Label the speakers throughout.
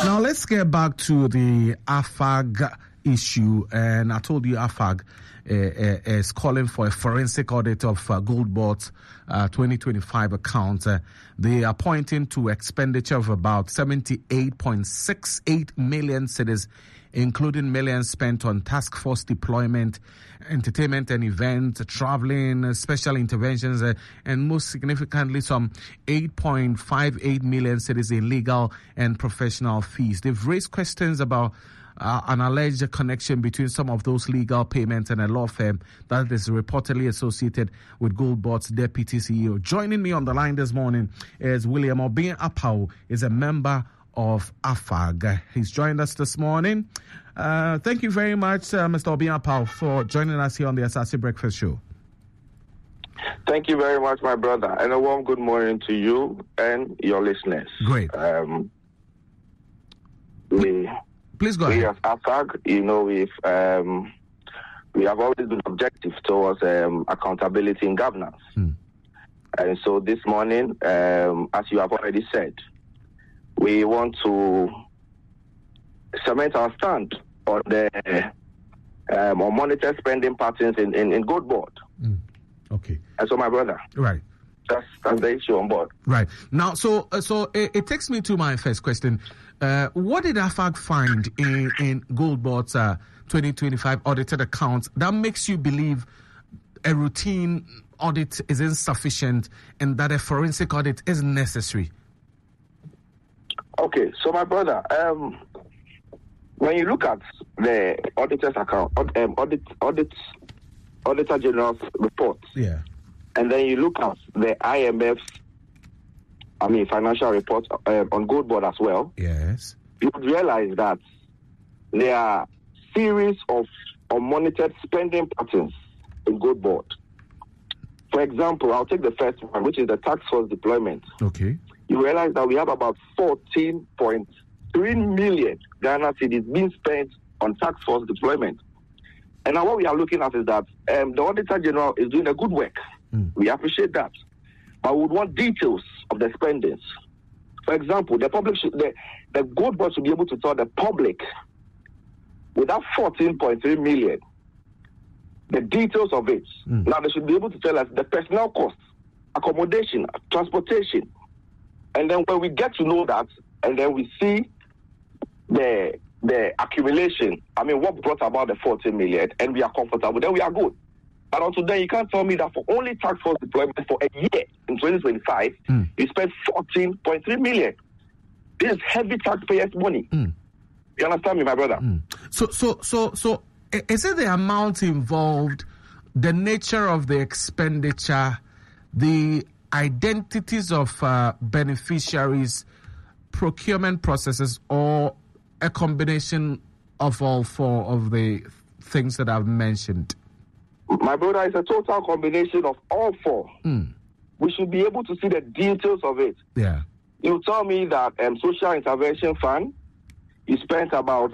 Speaker 1: Now let's get back to the AFAG issue, and I told you AFAG is calling for a forensic audit of Goldbot 2025 accounts. They are pointing to expenditure of about 78.68 million cedis, including millions spent on task force deployment, entertainment and events, traveling, special interventions, and most significantly, some 8.58 million cedis in legal and professional fees. They've raised questions about an alleged connection between some of those legal payments and a law firm that is reportedly associated with Goldbot's deputy CEO. Joining me on the line this morning is William Obin-Apao, is a member of AFAG. He's joined us this morning. Thank you very much, Mr. Obin-Apao, for joining us here on the Asase Breakfast Show.
Speaker 2: Thank you very much, my brother, and a warm good morning to you and your listeners.
Speaker 1: Great. Please go ahead.
Speaker 2: We as AFAG, we have always been objective towards accountability in governance. And so this morning, as you have already said, we want to cement our stand on the on monetary spending patterns in Goldbot.
Speaker 1: Okay.
Speaker 2: And so, my brother,
Speaker 1: right,
Speaker 2: that's the issue on board.
Speaker 1: Right now, so it takes me to my first question. What did AFAG find in Goldbot's 2025 audited accounts that makes you believe a routine audit is insufficient and that a forensic audit is necessary?
Speaker 2: Okay, so my brother, when you look at the auditor's account, Auditor General's report,
Speaker 1: yeah,
Speaker 2: and then you look at the IMF's, financial report on Goldbot as well,
Speaker 1: yes,
Speaker 2: you would realize that there are series of unmonitored spending patterns in Goldbot. For example, I'll take the first one, which is the task force deployment.
Speaker 1: Okay.
Speaker 2: You realize that we have about 14.3 million Ghana cedis being spent on task force deployment. And now what we are looking at is that the Auditor General is doing a good work. We appreciate that. But we would want details of the spendings. For example, the Goldbot should be able to tell the public, with that 14.3 million, the details of it. Now they should be able to tell us the personnel costs, accommodation, transportation. And then when we get to know that, and then we see the accumulation, what brought about the 14 million, and we are comfortable, then we are good. But until then, you can't tell me that for only task force deployment for a year in 2025, you spent 14.3 million. This is heavy taxpayers' money. You understand me, my brother?
Speaker 1: So, is it the amount involved, the nature of the expenditure, the identities of beneficiaries, procurement processes, or a combination of all four of the things that I've mentioned?
Speaker 2: My brother, it's a total combination of all four. We should be able to see the details of it.
Speaker 1: Yeah.
Speaker 2: You tell me that social intervention fund, you spent about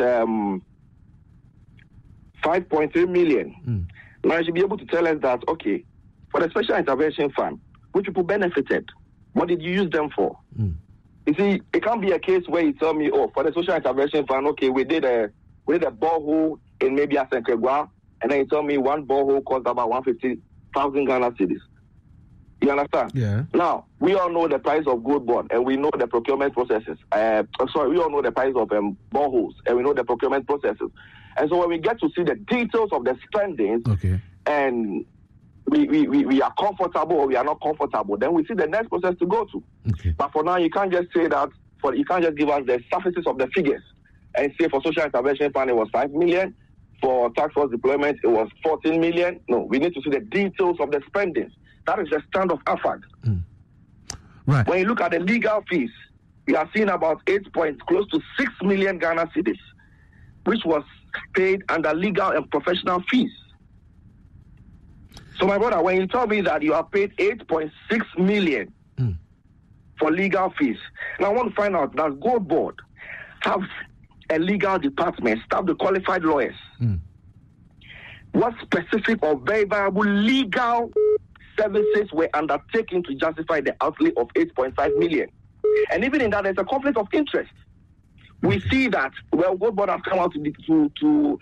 Speaker 2: 5.3 million. Now you should be able to tell us that, okay, for the special intervention fund, which people benefited, what did you use them for? You see, it can't be a case where you tell me, for the social intervention fund, okay, we did a borehole in maybe Asenkegwa, and then you tell me one borehole cost about 150,000 Ghana cedis. You understand?
Speaker 1: Yeah.
Speaker 2: Now, we all know the price of Goldbot, and we know the procurement processes. We all know the price of boreholes, and we know the procurement processes. And so when we get to see the details of the spending,
Speaker 1: okay,
Speaker 2: and we are comfortable or we are not comfortable, then we see the next process to go to.
Speaker 1: Okay.
Speaker 2: But for now, you can't just say that, you can't just give us the surfaces of the figures and say for social intervention fund it was 5 million, for task force deployment it was 14 million. No, we need to see the details of the spendings. That is the stand of AFAG.
Speaker 1: Right.
Speaker 2: When you look at the legal fees, we are seeing about close to 6 million Ghana cedis, which was paid under legal and professional fees. So, my brother, when you tell me that you have paid 8.6 million for legal fees, now I want to find out, does Goldbot have a legal department staffed with qualified lawyers? What specific or very valuable legal services were undertaken to justify the outlay of 8.5 million? And even in that, there's a conflict of interest. We see that, well, Gold Board has come out to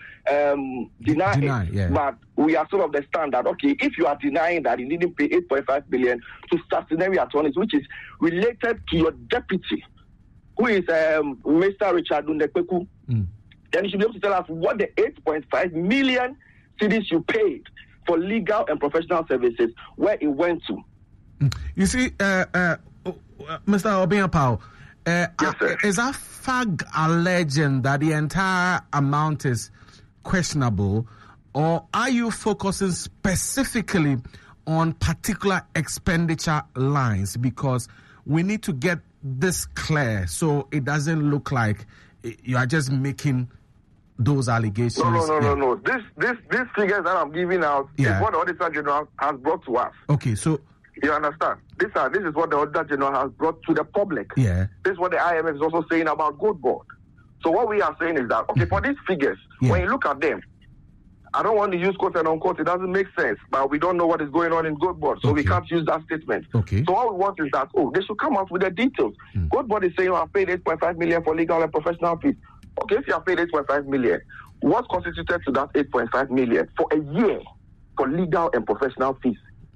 Speaker 2: deny it.
Speaker 1: Yeah.
Speaker 2: But we are sort of the stand that, okay, if you are denying that you didn't pay 8.5 billion to statutory attorneys, which is related to your deputy, who is Mr. Richard Ndekweku, then you should be able to tell us what the 8.5 million cedis you paid for legal and professional services, where it went to.
Speaker 1: You see, Mr. Obiapao, is AFAG alleging that the entire amount is questionable, or are you focusing specifically on particular expenditure lines? Because we need to get this clear so it doesn't look like you are just making those allegations.
Speaker 2: No. These figures that I'm giving out is what the Auditor General has brought to us.
Speaker 1: Okay, so
Speaker 2: you understand? This is what the Auditor General has brought to the public.
Speaker 1: Yeah.
Speaker 2: This is what the IMF is also saying about Gold Board. So what we are saying is that, okay, for these figures, when you look at them, I don't want to use quote and unquote, it doesn't make sense, but we don't know what is going on in Gold Board, so we can't use that statement.
Speaker 1: Okay.
Speaker 2: So all we want is that, they should come out with the details. Gold Board is saying, I've paid 8.5 million for legal and professional fees. Okay, if you have paid 8.5 million, what constituted to that 8.5 million for a year for legal and professional fees?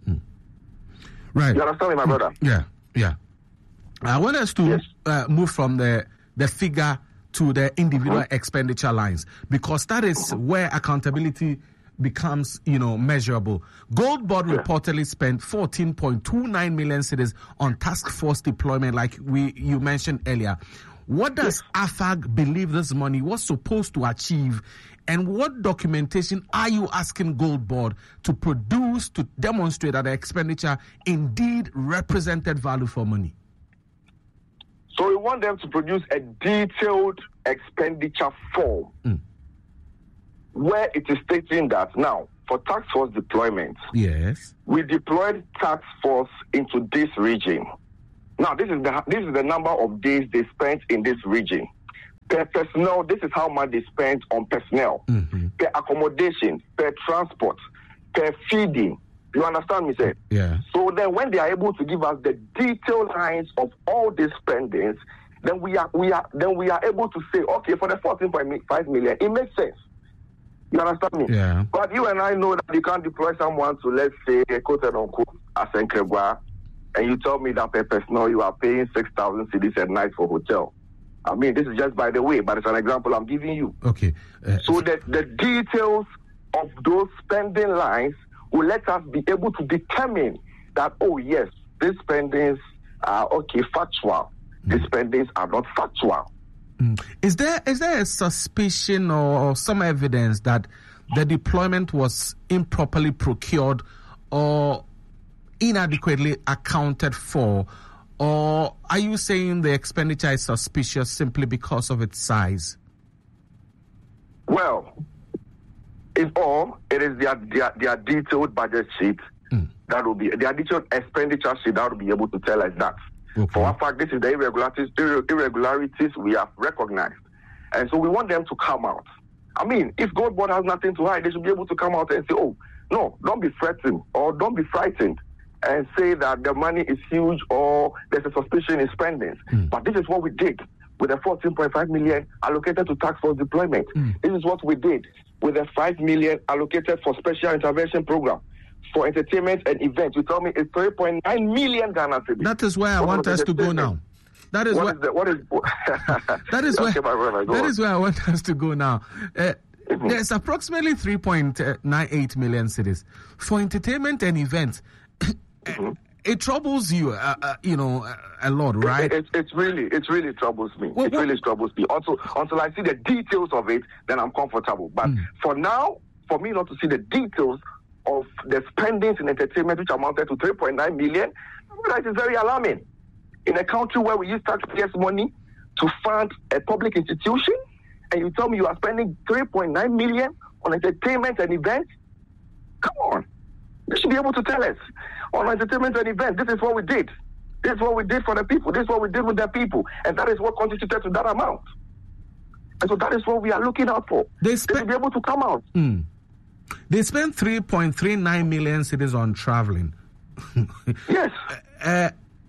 Speaker 1: Right.
Speaker 2: You understand me, my brother?
Speaker 1: Yeah. I want us to move from the figure to the individual expenditure lines, because that is where accountability becomes, measurable. Gold Board reportedly spent 14.29 million cedis on task force deployment, like you mentioned earlier. What does AFAG believe this money was supposed to achieve, and what documentation are you asking Gold Board to produce to demonstrate that the expenditure indeed represented value for money?
Speaker 2: So we want them to produce a detailed expenditure form where it is stating that now, for task force deployment, we deployed task force into this region. Now, this is the number of days they spent in this region. Per personnel, this is how much they spent on personnel. Per accommodation, per transport, per feeding. You understand me, sir?
Speaker 1: Yeah.
Speaker 2: So then when they are able to give us the detailed lines of all these spendings, then we are able to say, okay, for the 14.5 million, it makes sense. You understand me?
Speaker 1: Yeah.
Speaker 2: But you and I know that you can't deploy someone to, let's say, quote and unquote, Asenkregwa, and you tell me that per personnel you are paying 6,000 cedis a night for hotel. I mean, this is just by the way, but it's an example I'm giving you.
Speaker 1: Okay.
Speaker 2: So the details of those spending lines will let us be able to determine that, yes, these spendings are factual. These spendings are not factual.
Speaker 1: Is there a suspicion or some evidence that the deployment was improperly procured or inadequately accounted for? Or are you saying the expenditure is suspicious simply because of its size?
Speaker 2: Well, it is their detailed budget sheet that will be their detailed expenditure sheet that will be able to tell us that.
Speaker 1: Okay.
Speaker 2: For a fact, this is the irregularities we have recognized. And so we want them to come out. I mean, if Gold Board has nothing to hide, they should be able to come out and say, no, don't be threatened or don't be frightened and say that the money is huge or there's a suspicion in spending. But this is what we did with the 14.5 million allocated to task force deployment. This is what we did with the 5 million allocated for special intervention program. For entertainment and events, you tell me it's 3.9 million Ghana cedis.
Speaker 1: That is where I want us to go now. That is where I want us to go now. There's approximately 3.98 million cedis for entertainment and events. It troubles you, a lot, right?
Speaker 2: It really troubles me. It really troubles me. Also, until I see the details of it, then I'm comfortable. But for now, for me not to see the details of the spendings in entertainment, which amounted to 3.9 million, that is very alarming. In a country where we use taxpayers' money to fund a public institution, and you tell me you are spending 3.9 million on entertainment and events? Come on. They should be able to tell us. On entertainment and events, this is what we did. This is what we did for the people. This is what we did with the people. And that is what constituted to that amount. And so that is what we are looking out for. They should be able to come out.
Speaker 1: They spent 3.39 million cedis on traveling.
Speaker 2: Yes.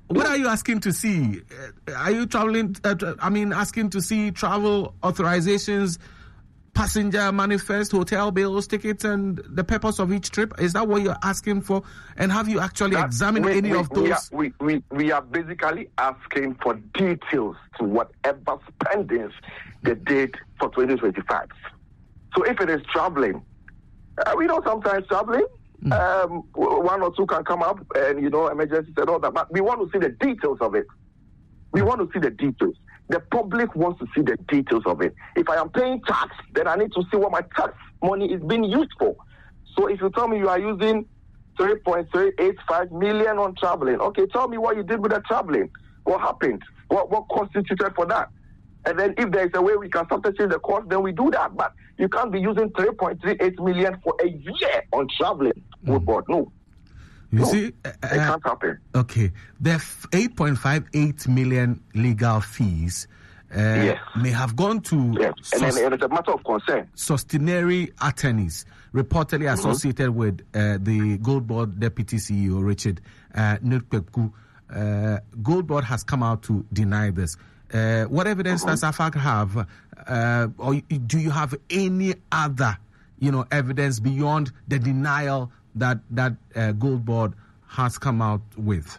Speaker 1: What are you asking to see? Are you traveling? Asking to see travel authorizations, passenger manifest, hotel bills, tickets, and the purpose of each trip? Is that what you're asking for? And have you actually examined any of those?
Speaker 2: We are basically asking for details to whatever spendings they did for 2025. So if it is traveling, we know sometimes traveling, one or two can come up and, emergencies and all that. But we want to see the details of it. We want to see the details. The public wants to see the details of it. If I am paying tax, then I need to see what my tax money is being used for. So if you tell me you are using 3.385 million on traveling, okay, tell me what you did with the traveling. What happened? What constituted for that? And then if there is a way we can substitute the cost, then we do that. But you can't be using 3.38 million for a year on traveling. Board. No.
Speaker 1: You see,
Speaker 2: it can't happen.
Speaker 1: Okay, the 8.58 million legal fees may have gone to
Speaker 2: and it's a matter of concern.
Speaker 1: Sustenary attorneys reportedly associated with the Gold Board Deputy CEO Richard Nutpeku. Gold Board has come out to deny this. What evidence does AFAC have, or do you have any other, evidence beyond the denial that Gold Board has come out with?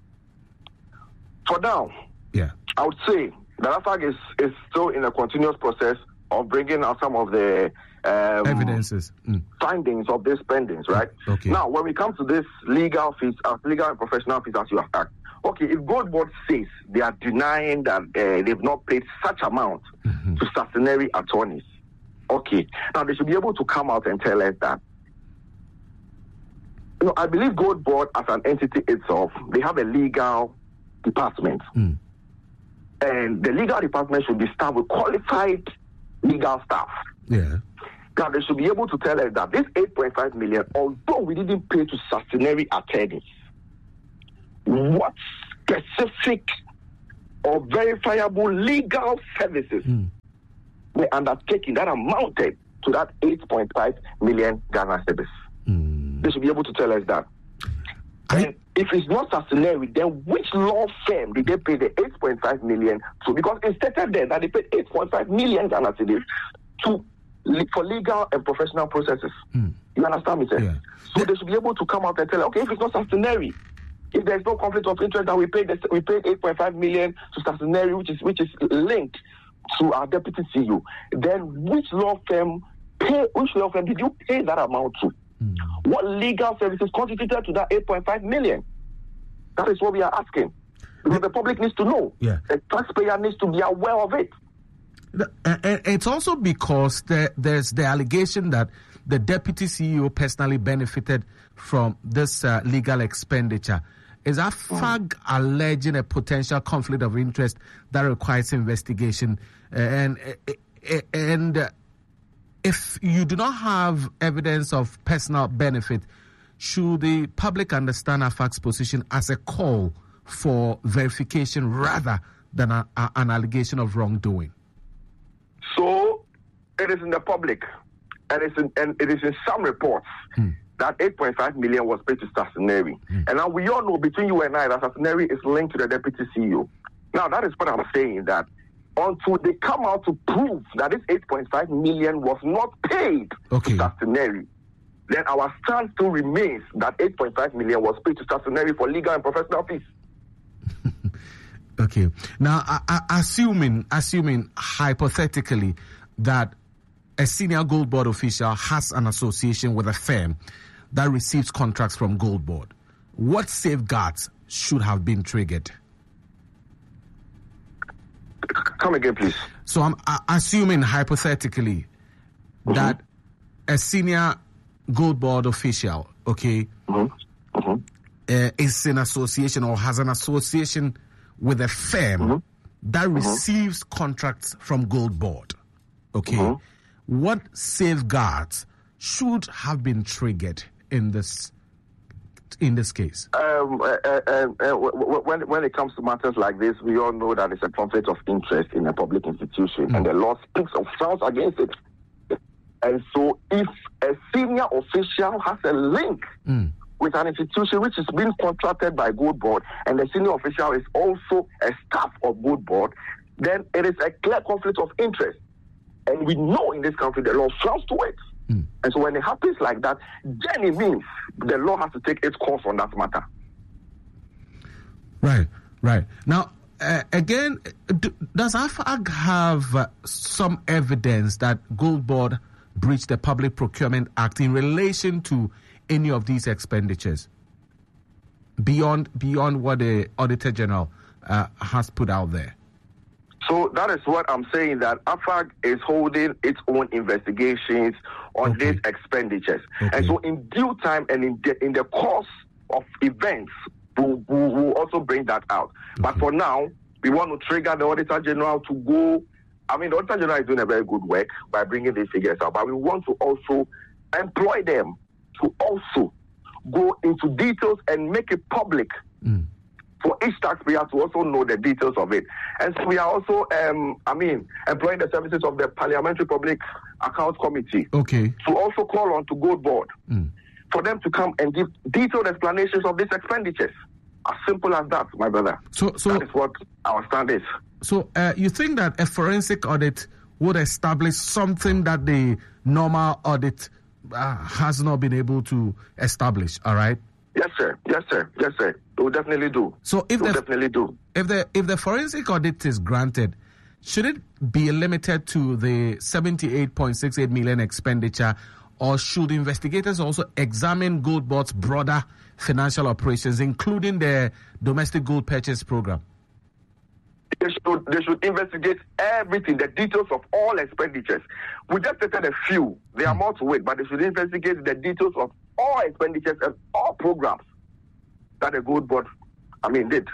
Speaker 2: For now, I would say that AFAC is still in a continuous process of bringing out some of the
Speaker 1: evidences,
Speaker 2: findings of these spendings, right?
Speaker 1: Okay.
Speaker 2: Now, when we come to this legal fees, legal and professional fees, as you have asked, okay, if Gold Board says they are denying that they've not paid such amount to sustenary attorneys, okay, now they should be able to come out and tell us that. I believe Gold Board as an entity itself, they have a legal department. And the legal department should be staffed with qualified legal staff.
Speaker 1: Yeah.
Speaker 2: Now they should be able to tell us that this 8.5 million, although we didn't pay to sustenary attorneys, what specific or verifiable legal services were undertaken that amounted to that 8.5 million Ghana cedis? They should be able to tell us that. And if it's not sustenary, then which law firm did they pay the 8.5 million to? Because it stated there that they paid 8.5 million Ghana cedis for legal and professional processes. You understand me, sir?
Speaker 1: Yeah.
Speaker 2: So they should be able to come out and tell, okay, if it's not sustenary, if there's no conflict of interest, that we paid 8.5 million to sustenary, which is linked to our deputy CEO, then which law firm did you pay that amount to? What legal services contributed to that 8.5 million? That is what we are asking. Because the public needs to know.
Speaker 1: Yeah.
Speaker 2: The taxpayer needs to be aware of it.
Speaker 1: It's also because there's the allegation that the deputy CEO personally benefited from this legal expenditure. Is AFAC alleging a potential conflict of interest that requires investigation? And if you do not have evidence of personal benefit, should the public understand AFAC's position as a call for verification rather than an allegation of wrongdoing?
Speaker 2: So it is in the public, and it is in some reports that 8.5 million was paid to Sustenary. And now we all know between you and I that Sustenary is linked to the deputy CEO. Now that is what I'm saying, that until they come out to prove that this 8.5 million was not paid to Sustenary, then our stand still remains that 8.5 million was paid to Sustenary for legal and professional fees.
Speaker 1: Okay. Now, assuming hypothetically that a senior Gold Board official has an association with a firm that receives contracts from Gold Board, what safeguards should have been triggered?
Speaker 2: Come again, please.
Speaker 1: So I'm assuming hypothetically that a senior Gold Board official, is in association or has an association with a firm that receives contracts from Gold Board. What safeguards should have been triggered in this case?
Speaker 2: When it comes to matters like this, we all know that it's a conflict of interest in a public institution, and the law speaks of sounds against it. And so, if a senior official has a link with an institution which is being contracted by Gold Board, and the senior official is also a staff of Gold Board, then it is a clear conflict of interest. And we know in this country the law frowns to it. And so when it happens like that, then it means the law has to take its course on that matter.
Speaker 1: Right. Now, again, does AFAG have some evidence that Gold Board breached the Public Procurement Act in relation to any of these expenditures beyond what the Auditor General has put out there?
Speaker 2: So that is what I'm saying, that AFAG is holding its own investigations on these expenditures. And so in due time and in the course of events, we'll also bring that out. But for now, we want to trigger the Auditor General to go. I mean, the Auditor General is doing a very good work by bringing these figures out, but we want to also employ them to also go into details and make it public for each taxpayer to also know the details of it. And so we are also, employing the services of the Parliamentary Public Accounts Committee to also call on to Gold Board for them to come and give detailed explanations of these expenditures. As simple as that, my brother. So that is what our stand is.
Speaker 1: So you think that a forensic audit would establish something that the normal audit has not been able to establish, all right?
Speaker 2: Yes, sir. It will definitely do.
Speaker 1: So if the forensic audit is granted, should it be limited to the 78.68 million expenditure, or should investigators also examine Gold Board's broader financial operations, including the domestic gold purchase program?
Speaker 2: They should investigate everything, the details of all expenditures. We just stated a few. There are more to it, but they should investigate the details of all expenditures and all programs that the Gold Board, did.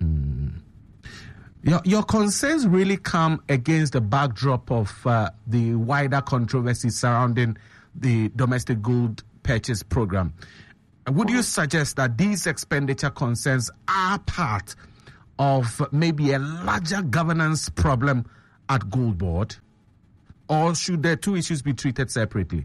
Speaker 1: Your concerns really come against the backdrop of the wider controversy surrounding the domestic gold purchase program. Would you suggest that these expenditure concerns are part of maybe a larger governance problem at Gold Board, or should the two issues be treated separately?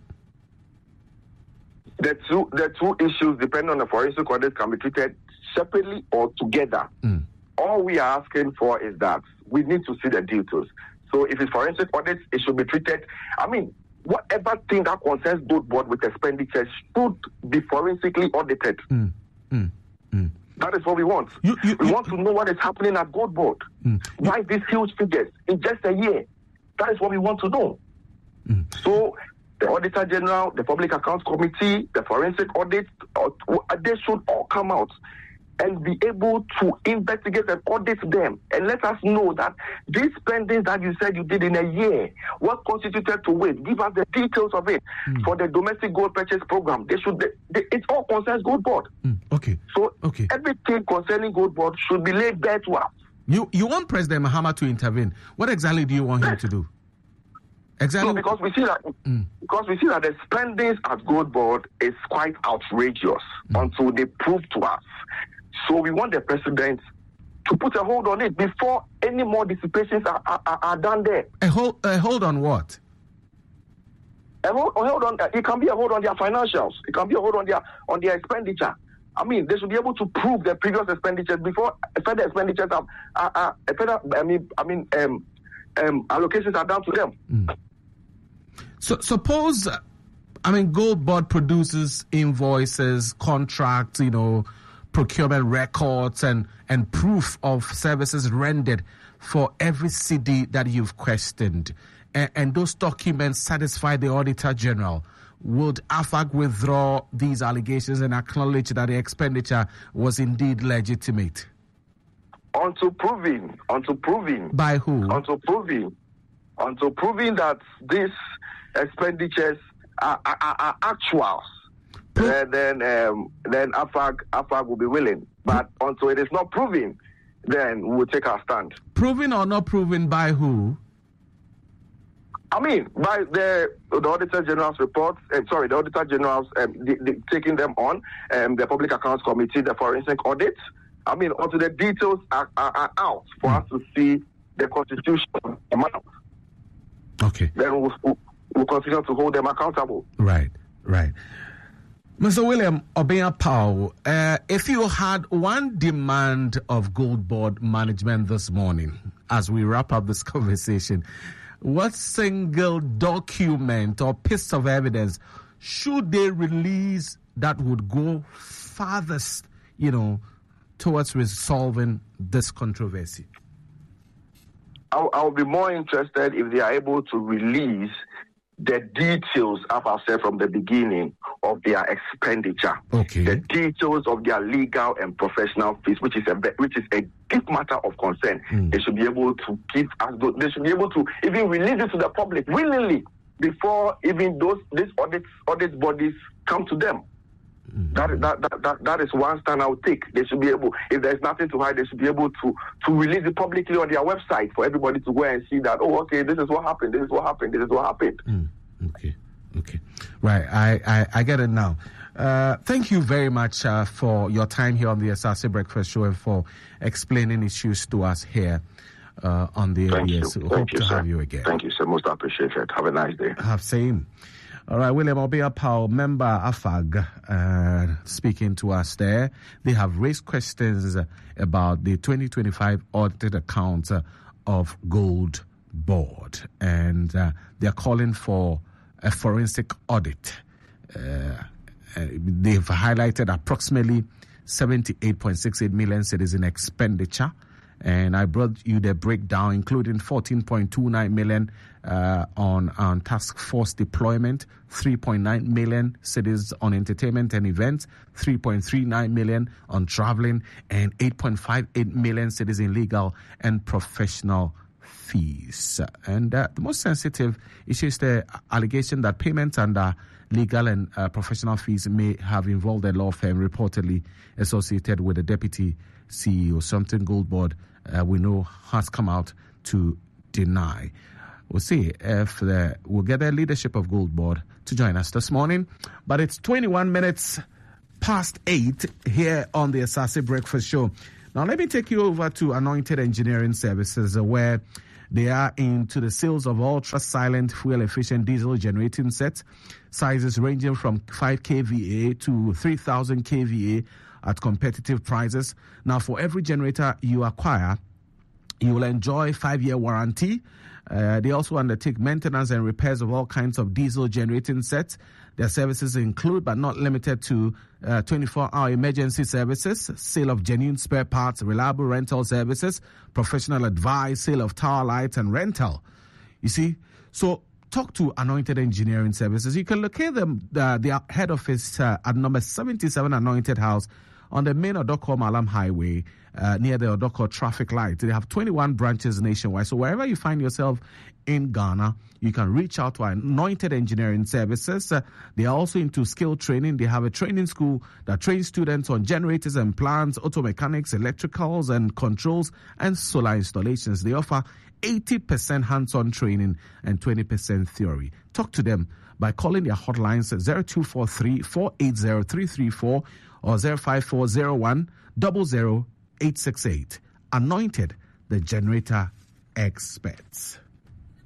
Speaker 2: The two issues, depending on the forensic audit, can be treated separately or together. All we are asking for is that we need to see the details. So if it's forensic audit, it should be treated. Whatever thing that concerns Gold Board with expenditures should be forensically audited. That is what we want. We want to know what is happening at Gold Board. Why these huge figures in just a year? That is what we want to know. So the Auditor General, the Public Accounts Committee, the forensic audit, they should all come out and be able to investigate and audit them and let us know that these spendings that you said you did in a year, what constituted to it, give us the details of it. For the domestic gold purchase program, it all concerns Gold Board. So everything concerning Gold Board should be laid bare to us.
Speaker 1: You want President Mahama to intervene. What exactly do you want him to do? Exactly.
Speaker 2: No, because we see that the spendings at Gold Board is quite outrageous until they prove to us. So we want the president to put a hold on it before any more dissipations are done there.
Speaker 1: A hold on what?
Speaker 2: A hold on. It can be a hold on their financials. It can be a hold on their expenditure. They should be able to prove their previous expenditures before further expenditures allocations are done to them.
Speaker 1: So suppose, Gold Board produces invoices, contracts, procurement records and proof of services rendered for every CD that you've questioned. And those documents satisfy the Auditor General. Would AFAG withdraw these allegations and acknowledge that the expenditure was indeed legitimate?
Speaker 2: Until proving.
Speaker 1: By who?
Speaker 2: Until proving that these expenditures are actuals. Then AFAG will be willing. But until it is not proven, then we will take our stand.
Speaker 1: Proven or not proven by who?
Speaker 2: By the Auditor General's reports, the Auditor General's taking them on, the Public Accounts Committee, the forensic audit. Until the details are out for us to see the constitution amount.
Speaker 1: Okay.
Speaker 2: Then we'll continue to hold them accountable.
Speaker 1: Right. Mr. William Obeng-Apawu, if you had one demand of Gold Board management this morning, as we wrap up this conversation, what single document or piece of evidence should they release that would go farthest, towards resolving this controversy?
Speaker 2: I'll be more interested if they are able to release the details, as I said from the beginning, of their expenditure.
Speaker 1: Okay.
Speaker 2: The details of their legal and professional fees, which is a deep matter of concern. They should be able to give us. They should be able to even release it to the public willingly before even these audit bodies come to them. That is one stand I would take. They should be able, if there's nothing to hide, they should be able to release it publicly on their website for everybody to go and see that, this is what happened, this is what happened, this is what happened.
Speaker 1: Okay. Right, I get it now. Thank you very much for your time here on the SRC Breakfast Show and for explaining issues to us here on the areas. Hope to have you again.
Speaker 2: Thank you, sir. Most appreciated. Have a nice day.
Speaker 1: Same. All right, William Obeng-Apawu, member AFAG, speaking to us there. They have raised questions about the 2025 audited accounts of Gold Board, and they're calling for a forensic audit. They've highlighted approximately 78.68 million cedis in expenditure. And I brought you the breakdown, including 14.29 million on task force deployment, 3.9 million cedis on entertainment and events, 3.39 million on traveling, and 8.58 million cedis in legal and professional fees. And the most sensitive issue is the allegation that payments under legal and professional fees may have involved a law firm reportedly associated with the deputy CEO, something Gold Board we know has come out to deny. We'll see if we'll get the leadership of Gold Board to join us this morning. But it's 21 minutes past 8 here on the SRC Breakfast Show. Now let me take you over to Anointed Engineering Services, where they are into the sales of ultra-silent, fuel-efficient diesel generating sets, sizes ranging from 5 kVA to 3,000 kVA at competitive prices. Now, for every generator you acquire, you will enjoy a 5-year warranty. They also undertake maintenance and repairs of all kinds of diesel generating sets. Their services include, but not limited to, 24-hour emergency services, sale of genuine spare parts, reliable rental services, professional advice, sale of tower lights, and rental. You see, so talk to Anointed Engineering Services. You can locate them, their head office at number 77 Anointed House on the main Odoko Malam Highway, near the Odoko traffic light. They have 21 branches nationwide. So wherever you find yourself in Ghana, you can reach out to Anointed Engineering Services. They are also into skill training. They have a training school that trains students on generators and plants, auto mechanics, electricals and controls, and solar installations. They offer 80% hands-on training and 20% theory. Talk to them by calling their hotlines 0243 480 334 or 05401 00868. Anointed, the generator experts.